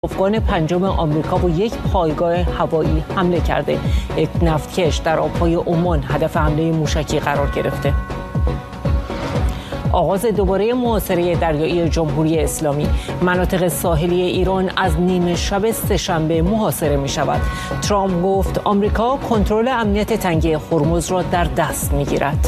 افغان پنجم آمریکا و یک پایگاه هوایی حمله کرده. یک نفتکش در آبهای عمان هدف حمله موشکی قرار گرفته. آغاز دوباره محاصره دریایی جمهوری اسلامی. مناطق ساحلی ایران از نیمه شب سه‌شنبه محاصره می شود. ترامپ گفت آمریکا کنترل امنیت تنگه هرمز را در دست می گیرد.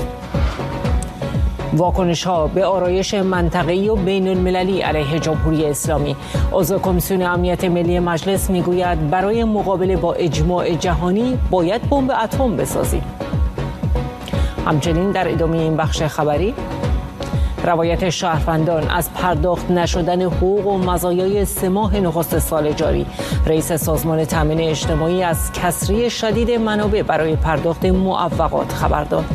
واکنش‌ها به آرایش منطقه‌ای و بین‌المللی علیه جمهوری اسلامی. عضو کمیسیون امنیت ملی مجلس می‌گوید برای مقابله با اجماع جهانی باید بمب اتم بسازیم. همچنین در ادامه این بخش خبری روایت شهروندان از پرداخت نشدن حقوق و مزایای 3 ماه نخست سال جاری. رئیس سازمان تامین اجتماعی از کسری شدید منابع برای پرداخت معوقات خبر داد.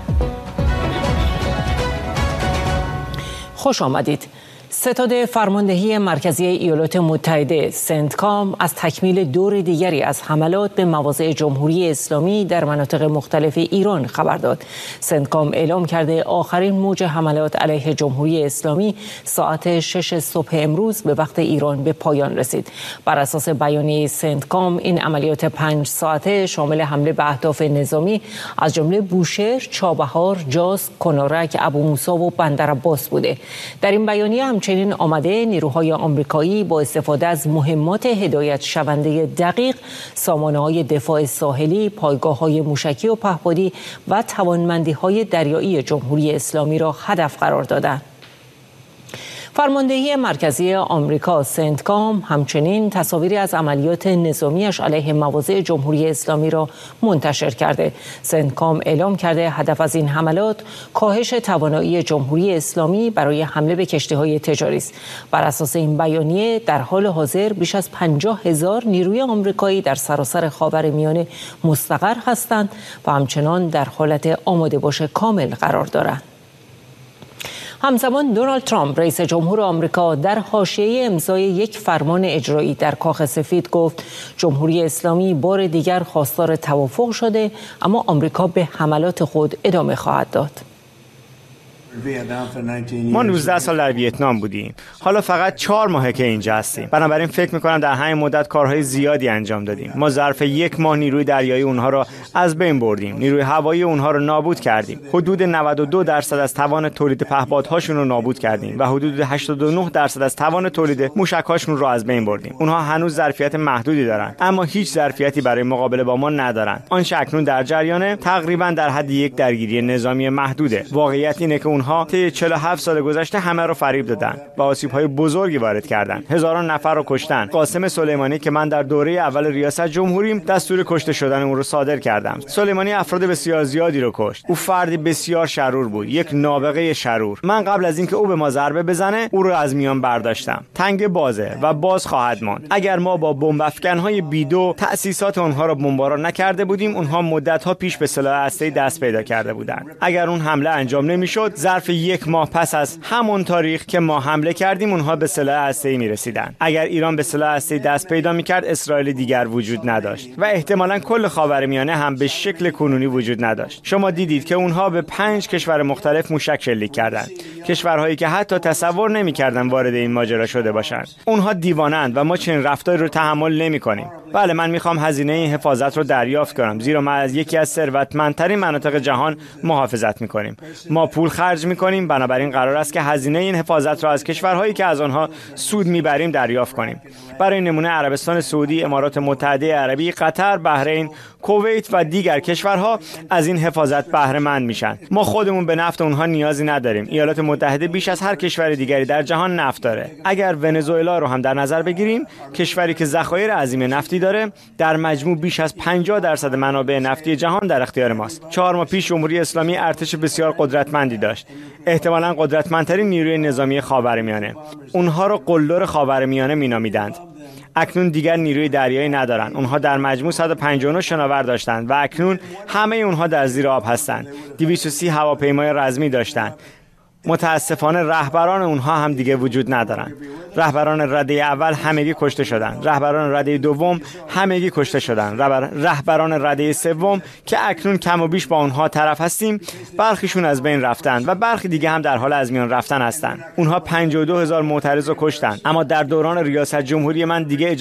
خوش آمدید. ستاد فرماندهی مرکزی ایالات متحده سنتکام از تکمیل دور دیگری از حملات به مواضع جمهوری اسلامی در مناطق مختلف ایران خبر داد. سنتکام اعلام کرده آخرین موج حملات علیه جمهوری اسلامی ساعت 6 صبح امروز به وقت ایران به پایان رسید. بر اساس بیانیه سنتکام این عملیات 5 ساعته شامل حمله به اهداف نظامی از جمله بوشهر، چابهار، جاز، کنارک، ابو موسی و بندرعباس بوده. در این بیانیه همچنین آمده نیروهای آمریکایی با استفاده از مهمات هدایت شونده دقیق، سامانه‌های دفاع ساحلی، پایگاه‌های موشکی و پهپادی و توانمندی‌های دریایی جمهوری اسلامی را هدف قرار دادند. فرماندهی مرکزی آمریکا سنتکام همچنین تصاویری از عملیات نظامیش علیه مواضع جمهوری اسلامی را منتشر کرده. سنتکام اعلام کرده هدف از این حملات کاهش توانایی جمهوری اسلامی برای حمله به کشتی‌های تجاری است. بر اساس این بیانیه در حال حاضر بیش از 50,000 نیروی آمریکایی در سراسر خاورمیانه مستقر هستند و همچنان در حالت آماده باش کامل قرار دارند. همزمان دونالد ترامپ رئیس جمهور آمریکا در حاشیه امضای یک فرمان اجرایی در کاخ سفید گفت جمهوری اسلامی بار دیگر خواستار توافق شده اما آمریکا به حملات خود ادامه خواهد داد. ما 19 سال در ویتنام بودیم. حالا فقط 4 ماهه که اینجا هستیم. بنابراین فکر می‌کنم در همین مدت کارهای زیادی انجام دادیم. ما ظرف 1 ماه نیروی دریایی اونها را از بین بردیم. نیروی هوایی اونها را نابود کردیم. حدود 92% از توان تولید پهپادهاشون رو نابود کردیم و حدود 89% از توان تولید موشک‌هاشون رو از بین بردیم. اونها هنوز ظرفیت محدودی دارند، اما هیچ ظرفیتی برای مقابله با ما ندارند. آنچه اکنون در جریانه تقریباً در حد یک درگیری نظامی محدوده. واقعیت اینه که اونها طی 47 سال گذشته همه رو فریب دادن و آسیب‌های بزرگی وارد کردن. هزاران نفر رو کشتن. قاسم سلیمانی که من در دوره اول ریاست جمهوریم دستور کشته شدن اون رو صادر کردم. سلیمانی افراد بسیار زیادی رو کشت. او فردی بسیار شرور بود، یک نابغه شرور. من قبل از اینکه او به ما ضربه بزنه، او رو از میان برداشتم. تنگ بازه و باز خواهد ماند. اگر ما با بمب افکن‌های بیدو تأسیسات اونها رو بمباران نکرده بودیم، اونها مدت‌ها پیش به سلاح هسته‌ای دست پیدا کرده بودند. اگر اون حمله انجام نمی‌شد، ظرف 1 ماه پس از همون تاریخ که ما حمله کردیم اونها به سلاح هسته‌ای می‌رسیدن. اگر ایران به سلاح هسته‌ای دست پیدا می‌کرد اسرائیل دیگر وجود نداشت و احتمالاً کل خاورمیانه هم به شکل کنونی وجود نداشت. شما دیدید که اونها به 5 کشور مختلف موشک شلیک کردند. کشورهایی که حتی تصور نمی‌کردن وارد این ماجرا شده باشند. اونها دیوانه‌اند و ما چنین رفتاری رو تحمل نمی‌کنیم. بله، من می‌خوام هزینه این حفاظت رو دریافت کنم زیرا ما از یکی از ثروتمندترین مناطق جهان محافظت می‌کنیم. ما پول خرج می‌کنیم، بنابراین قرار است که هزینه این حفاظت را از کشورهایی که از آنها سود می‌بریم دریافت کنیم. برای نمونه عربستان سعودی، امارات متحده عربی، قطر، بحرین، کویت و دیگر کشورها از این حفاظت بهره مند میشن. ما خودمون به نفت اونها نیازی نداریم. ایالات متحده بیش از هر کشور دیگری در جهان نفت داره. اگر ونزوئلا رو هم در نظر بگیریم، کشوری که ذخایر عظیم نفتی داره، در مجموع بیش از 50% منابع نفتی جهان در اختیار ماست. 4 ماه پیش جمهوری اسلامی ارتش بسیار قدرتمندی داشت. احتمالاً قدرتمندترین نیروی نظامی خاورمیانه. اونها رو قلدر خاورمیانه مینامیدند. اکنون دیگر نیروی دریایی ندارند. اونها در مجموع 159 شناور داشتند و اکنون همه اونها در زیر آب هستند. 230 هواپیمای رزمی داشتند. متاسفانه رهبران اونها هم دیگه وجود ندارن. رهبران رده اول همگی کشته شدن، رهبران رده دوم همگی کشته شدن، رهبران رده سوم که اکنون کم و بیش با اونها طرف هستیم، برخیشون از بین رفتن و برخی دیگه هم در حال از میان رفتن هستن. اونها 52,000 معترض رو کشتن، اما در دوران ریاست جمهوری من دیگه